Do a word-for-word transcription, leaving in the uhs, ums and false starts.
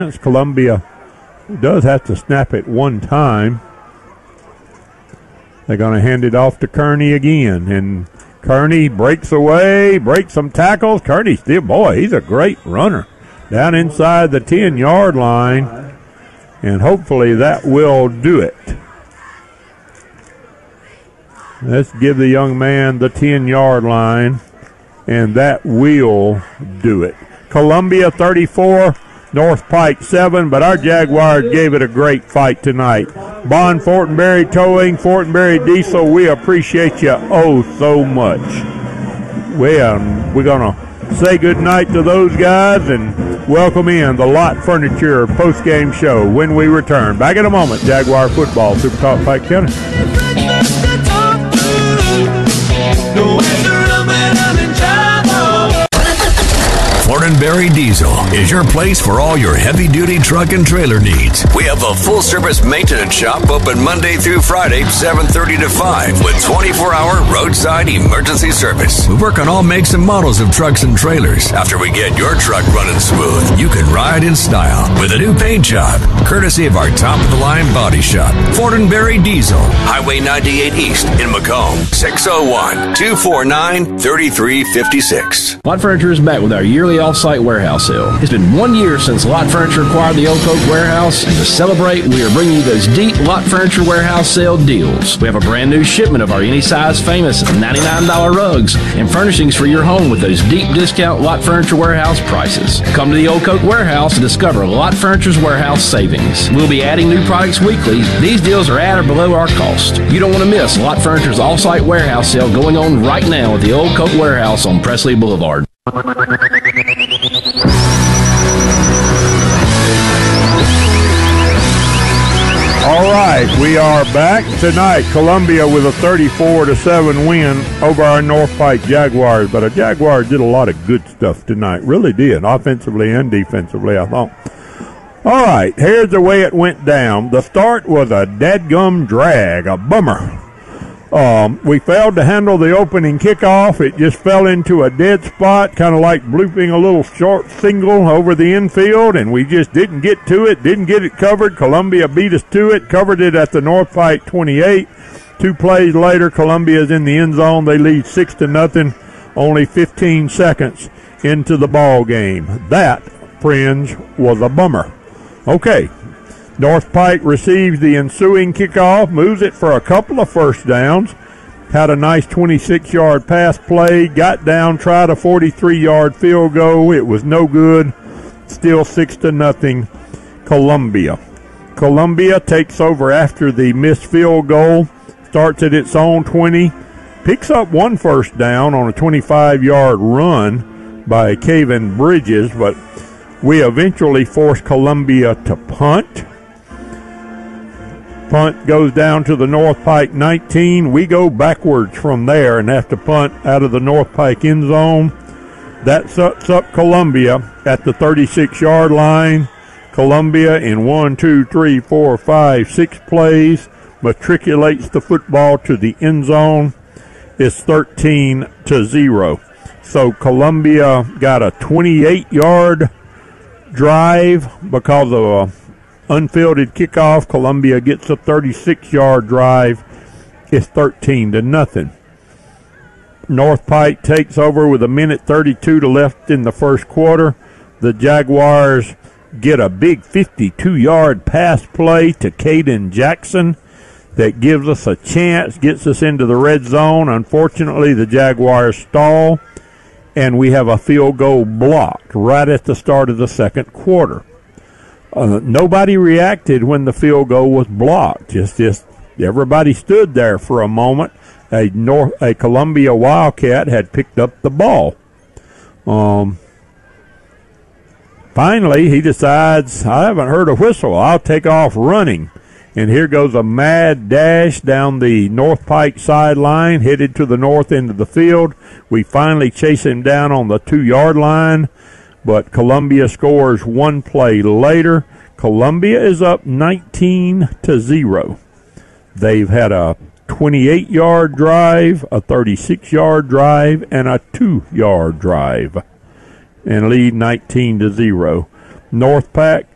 Columbia does have to snap it one time. They're going to hand it off to Kearney again. And Kearney breaks away, breaks some tackles. Kearney still, boy, he's a great runner. Down inside the ten-yard line. And hopefully that will do it. Let's give the young man the ten-yard line. And that will do it. Columbia thirty-four. North Pike seven, but our Jaguars gave it a great fight tonight. Bond Fortenberry Towing, Fortenberry Diesel, we appreciate you oh so much. We, um, we're going to say good night to those guys and welcome in the Lot Furniture post-game show when we return. Back in a moment, Jaguar football, Super Talk Pike County. Fortenberry Diesel is your place for all your heavy-duty truck and trailer needs. We have a full-service maintenance shop open Monday through Friday, seven thirty to five, with twenty-four hour roadside emergency service. We work on all makes and models of trucks and trailers. After we get your truck running smooth, you can ride in style with a new paint job, courtesy of our top-of-the-line body shop. Fortenberry Diesel, Highway ninety-eight East in Macomb, six oh one, two four nine, three three five six. Lot Furniture is back with our yearly off-site warehouse sale. It's been one year since Lot Furniture acquired the Oak Oak Warehouse, and to celebrate, we are bringing you those deep Lot Furniture warehouse sale deals. We have a brand new shipment of our Any Size Famous ninety-nine dollar rugs and furnishings for your home with those deep discount Lot Furniture warehouse prices. Come to the Oak Oak Warehouse and discover Lot Furniture's warehouse savings. We'll be adding new products weekly. These deals are at or below our cost. You don't want to miss Lot Furniture's off-site warehouse sale going on right now at the Oak Oak Warehouse on Presley Boulevard. All right, we are back tonight. Columbia with a thirty-four to seven win over our North Pike Jaguars. But our Jaguars did a lot of good stuff tonight. Really did, offensively and defensively, I thought. All right, here's the way it went down. The start was a dadgum drag, a bummer. Um, we failed to handle the opening kickoff. It just fell into a dead spot, kind of like blooping a little short single over the infield, and we just didn't get to it, didn't get it covered. Columbia beat us to it, covered it at the North Pike twenty-eight. Two plays later, Columbia's in the end zone. They lead six to nothing, only fifteen seconds into the ball game. That, friends, was a bummer. Okay. North Pike receives the ensuing kickoff, moves it for a couple of first downs, had a nice twenty-six yard pass play, got down, tried a forty-three yard field goal. It was no good. Still six to nothing, Columbia. Columbia takes over after the missed field goal, starts at its own twenty, picks up one first down on a twenty-five yard run by Caven Bridges, but we eventually force Columbia to punt. Punt goes down to the North Pike nineteen. We go backwards from there and have to punt out of the North Pike end zone. That sets up Columbia at the thirty-six yard line. Columbia in one, two, three, four, five, six plays matriculates the football to the end zone. It's thirteen to zero. So Columbia got a twenty-eight yard drive because of a unfielded kickoff. Columbia gets a thirty-six yard drive. It's thirteen to nothing. North Pike takes over with a minute thirty-two to left in the first quarter. The Jaguars get a big fifty-two yard pass play to Caden Jackson that gives us a chance, gets us into the red zone. Unfortunately, the Jaguars stall, and we have a field goal blocked right at the start of the second quarter. Uh, nobody reacted when the field goal was blocked. Just, just everybody stood there for a moment. A North, a Columbia Wildcat had picked up the ball. Um, finally, he decides, I haven't heard a whistle. I'll take off running. And here goes a mad dash down the North Pike sideline, headed to the north end of the field. We finally chase him down on the two yard line, but Columbia scores one play later. Columbia is up nineteen to zero. They've had a twenty-eight yard drive, a thirty-six yard drive, and a two yard drive, and lead nineteen to zero. North Pike